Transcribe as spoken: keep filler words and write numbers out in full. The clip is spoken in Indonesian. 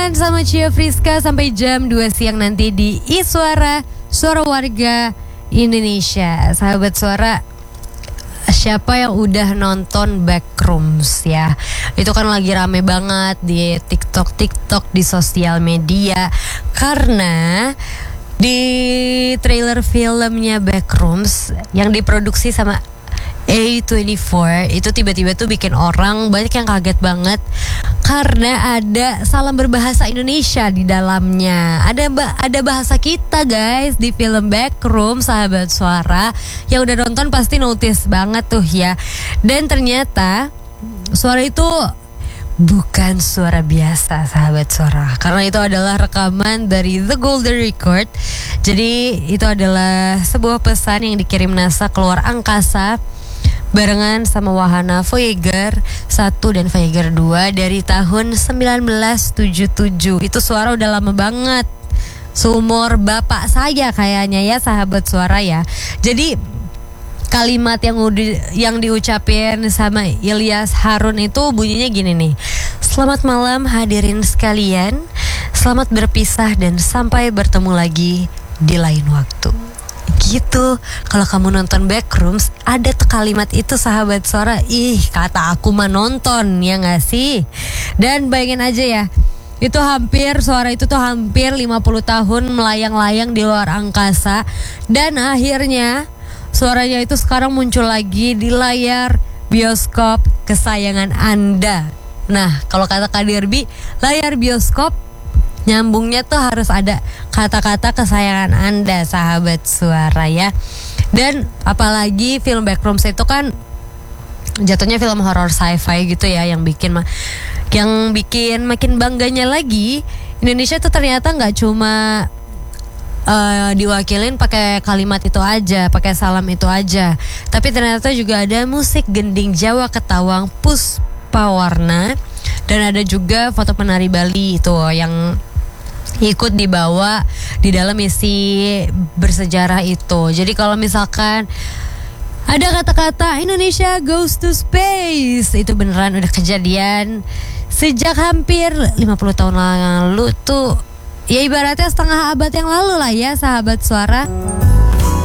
Sama Cia Friska sampai jam dua siang nanti di Iswara, Suara Warga Indonesia. Sahabat Suara, siapa yang udah nonton Backrooms ya? Itu kan lagi rame banget di TikTok, TikTok di sosial media. Karena di trailer filmnya Backrooms yang diproduksi sama A dua puluh empat itu tiba-tiba tuh bikin orang banyak yang kaget banget karena ada salam berbahasa Indonesia di dalamnya. Ada ada bahasa kita guys di film Backroom. Sahabat Suara yang udah nonton pasti notice banget tuh ya. Dan ternyata suara itu bukan suara biasa sahabat Suara, karena itu adalah rekaman dari The Golden Record. Jadi itu adalah sebuah pesan yang dikirim NASA keluar angkasa barengan sama wahana Voyager satu dan Voyager dua dari tahun sembilan belas tujuh puluh tujuh. Itu suara udah lama banget, seumur bapak saya kayaknya ya sahabat Suara ya. Jadi kalimat yang udah, yang diucapin sama Ilyas Harun itu bunyinya gini nih: selamat malam hadirin sekalian, selamat berpisah dan sampai bertemu lagi di lain waktu. Gitu. Kalau kamu nonton Backrooms ada tuh kalimat itu sahabat Suara. Ih, kata aku mah nonton, ya gak sih? Dan bayangin aja ya, itu hampir, suara itu tuh hampir lima puluh tahun melayang-layang di luar angkasa. Dan akhirnya suaranya itu sekarang muncul lagi di layar bioskop kesayangan Anda. Nah, kalau kata Kak Derby, layar bioskop nyambungnya tuh harus ada kata-kata kesayangan Anda sahabat Suara ya. Dan apalagi film Backrooms itu kan jatuhnya film horor sci-fi gitu ya, yang bikin yang bikin makin bangganya lagi Indonesia tuh ternyata nggak cuma uh, diwakilin pakai kalimat itu aja, pakai salam itu aja, tapi ternyata juga ada musik gending Jawa Ketawang Puspawarna, dan ada juga foto penari Bali itu yang ikut dibawa di dalam misi bersejarah itu. Jadi kalau misalkan ada kata-kata Indonesia goes to space, itu beneran udah kejadian sejak hampir lima puluh tahun lalu tuh. Ya ibaratnya setengah abad yang lalu lah ya sahabat Suara.